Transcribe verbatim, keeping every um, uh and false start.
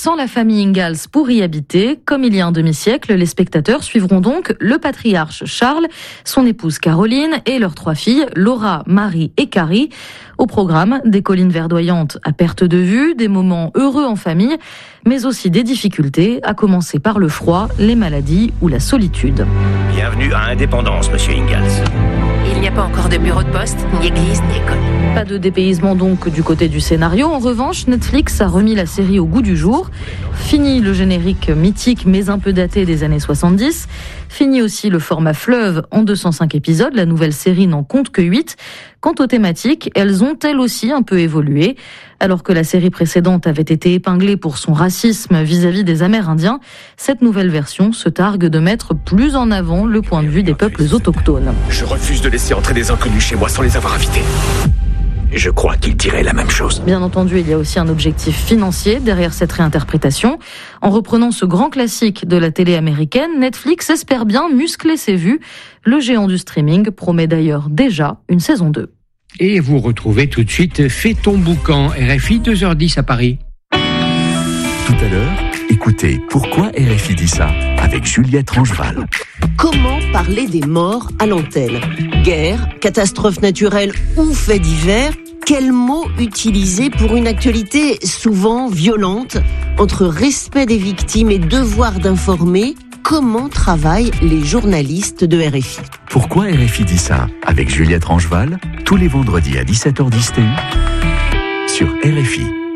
sans la famille Ingalls pour y habiter. Comme il y a un demi-siècle, les spectateurs suivront donc le patriarche Charles, son épouse Caroline et leurs trois filles, Laura, Marie et Carrie. Au programme, des collines verdoyantes à perte de vue, des moments heureux en famille, mais aussi des difficultés, à commencer par le froid, les maladies ou la solitude. Bienvenue à Indépendance, monsieur Ingalls. Il n'y a pas encore de bureau de poste, ni église, ni école. Pas de dépaysement donc du côté du scénario. En revanche, Netflix a remis la série au goût du jour. Fini le générique mythique mais un peu daté des années soixante-dix. Fini aussi le format fleuve en deux cent cinq épisodes. La nouvelle série n'en compte que huit. Quant aux thématiques, elles ont elles aussi un peu évolué. Alors que la série précédente avait été épinglée pour son racisme vis-à-vis des Amérindiens, cette nouvelle version se targue de mettre plus en avant le point de vue des peuples autochtones. Je refuse de laisser entrer des inconnus chez moi sans les avoir invités. Je crois qu'il dirait la même chose. Bien entendu, il y a aussi un objectif financier derrière cette réinterprétation. En reprenant ce grand classique de la télé américaine, Netflix espère bien muscler ses vues. Le géant du streaming promet d'ailleurs déjà une saison deux. Et vous retrouvez tout de suite Fais ton boucan, R F I, deux heures dix à Paris. Tout à l'heure, écoutez Pourquoi R F I dit ça avec Juliette Rangeval. Comment parler des morts à l'antenne ? Guerre, catastrophe naturelle ou faits divers ? Quels mots utiliser pour une actualité souvent violente ? Entre respect des victimes et devoir d'informer, comment travaillent les journalistes de R F I ? Pourquoi R F I dit ça avec Juliette Rangeval, tous les vendredis à dix-sept heures dix T U sur R F I.